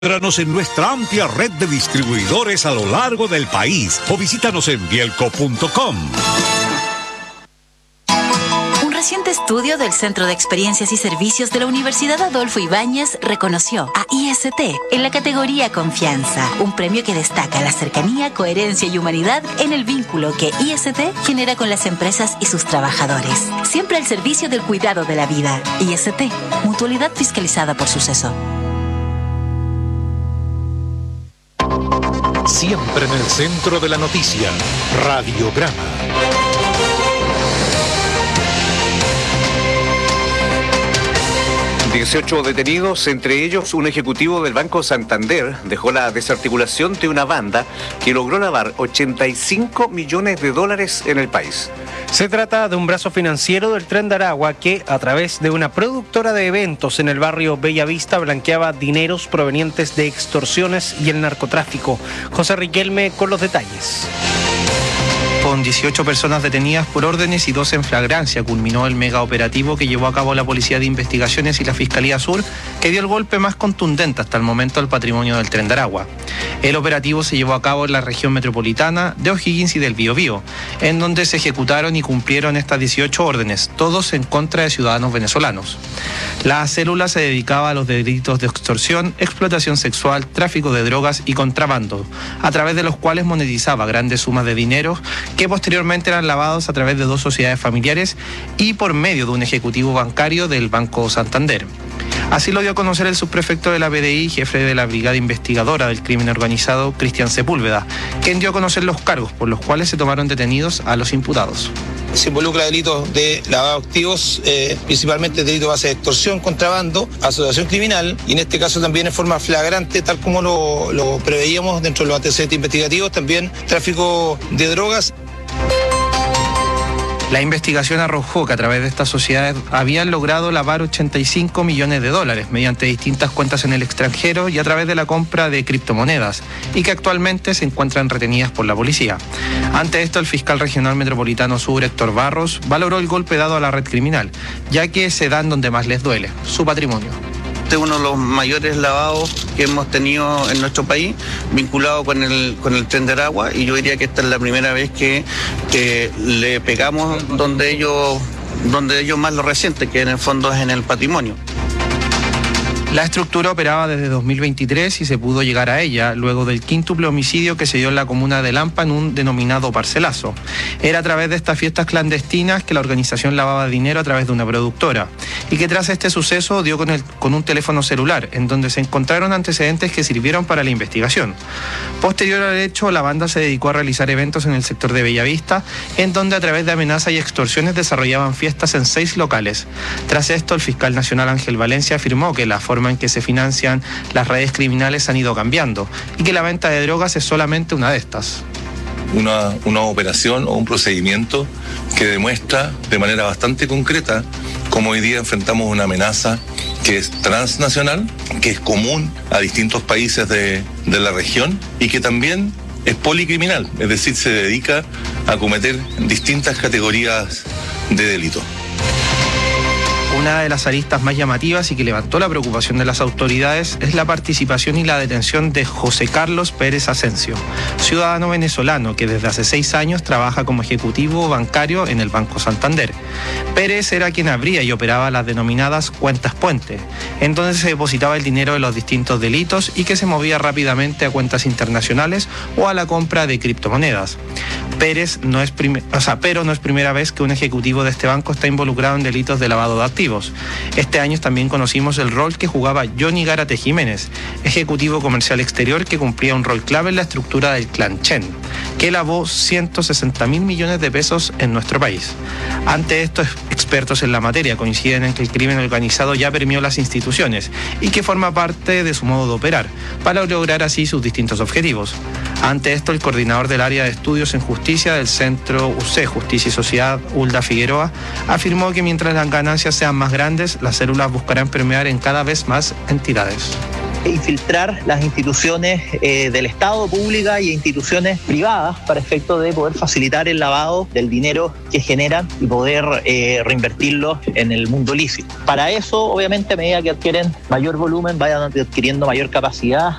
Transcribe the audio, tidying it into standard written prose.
Encuéntranos en nuestra amplia red de distribuidores a lo largo del país o visítanos en bielco.com. Un reciente estudio del Centro de Experiencias y Servicios de la Universidad Adolfo Ibáñez reconoció a IST en la categoría Confianza, un premio que destaca la cercanía, coherencia y humanidad en el vínculo que IST genera con las empresas y sus trabajadores. Siempre al servicio del cuidado de la vida. IST, mutualidad fiscalizada por Suceso. Siempre en el centro de la noticia, Radiograma. 18 detenidos, entre ellos un ejecutivo del Banco Santander, dejó la desarticulación de una banda que logró lavar $85 millones en el país. Se trata de un brazo financiero del Tren de Aragua que, a través de una productora de eventos en el barrio Bellavista, blanqueaba dineros provenientes de extorsiones y el narcotráfico. José Riquelme con los detalles. Con 18 personas detenidas por órdenes y 2 en flagrancia, culminó el mega operativo que llevó a cabo la Policía de Investigaciones y la Fiscalía Sur, que dio el golpe más contundente hasta el momento al patrimonio del Tren de Aragua. El operativo se llevó a cabo en la región metropolitana de O'Higgins y del Biobío, en donde se ejecutaron y cumplieron estas 18 órdenes, todos en contra de ciudadanos venezolanos. La célula se dedicaba a los delitos de extorsión, explotación sexual, tráfico de drogas y contrabando, a través de los cuales monetizaba grandes sumas de dinero que posteriormente eran lavados a través de 2 sociedades familiares y por medio de un ejecutivo bancario del Banco Santander. Así lo dio a conocer el subprefecto de la PDI, jefe de la Brigada Investigadora del Crimen Organizado, Cristian Sepúlveda, quien dio a conocer los cargos por los cuales se tomaron detenidos a los imputados. Se involucra delitos de lavado de activos, principalmente delitos de base de extorsión, contrabando, asociación criminal y en este caso también en forma flagrante, tal como lo preveíamos dentro de los antecedentes investigativos, también tráfico de drogas. La investigación arrojó que a través de estas sociedades habían logrado lavar $85 millones mediante distintas cuentas en el extranjero y a través de la compra de criptomonedas, y que actualmente se encuentran retenidas por la policía. Ante esto, el fiscal regional metropolitano sur, Héctor Barros, valoró el golpe dado a la red criminal, ya que se dan donde más les duele, su patrimonio. Este es uno de los mayores lavados que hemos tenido en nuestro país, vinculado con el Tren de Aragua, y yo diría que esta es la primera vez que le pegamos donde ellos más lo resienten, que en el fondo es en el patrimonio. La estructura operaba desde 2023 y se pudo llegar a ella luego del quíntuple homicidio que se dio en la comuna de Lampa en un denominado parcelazo. Era a través de estas fiestas clandestinas que la organización lavaba dinero a través de una productora y que tras este suceso dio con un teléfono celular en donde se encontraron antecedentes que sirvieron para la investigación. Posterior al hecho, la banda se dedicó a realizar eventos en el sector de Bellavista, en donde a través de amenazas y extorsiones desarrollaban fiestas en 6 locales. Tras esto, el fiscal nacional Ángel Valencia afirmó que la forma en que se financian las redes criminales han ido cambiando y que la venta de drogas es solamente una de estas. Una operación o un procedimiento que demuestra de manera bastante concreta cómo hoy día enfrentamos una amenaza que es transnacional, que es común a distintos países de la región y que también es policriminal, es decir, se dedica a cometer distintas categorías de delito. Una de las aristas más llamativas y que levantó la preocupación de las autoridades es la participación y la detención de José Carlos Pérez Asensio, ciudadano venezolano que desde hace 6 años trabaja como ejecutivo bancario en el Banco Santander. Pérez era quien abría y operaba las denominadas cuentas puente, en donde se depositaba el dinero de los distintos delitos y que se movía rápidamente a cuentas internacionales o a la compra de criptomonedas. Pero no es primera vez que un ejecutivo de este banco está involucrado en delitos de lavado de activos. Este año también conocimos el rol que jugaba Johnny Gárate Jiménez, ejecutivo comercial exterior que cumplía un rol clave en la estructura del Clan Chen, que lavó 160.000 millones de pesos en nuestro país. Ante esto, expertos en la materia coinciden en que el crimen organizado ya permeó las instituciones y que forma parte de su modo de operar, para lograr así sus distintos objetivos. Ante esto, el coordinador del área de estudios en justicia del Centro UC Justicia y Sociedad, Hulda Figueroa, afirmó que mientras las ganancias sean más grandes, las células buscarán permear en cada vez más entidades. infiltrar las instituciones del Estado, públicas y instituciones privadas para efecto de poder facilitar el lavado del dinero que generan y poder reinvertirlo en el mundo lícito. Para eso, obviamente, a medida que adquieren mayor volumen, vayan adquiriendo mayor capacidad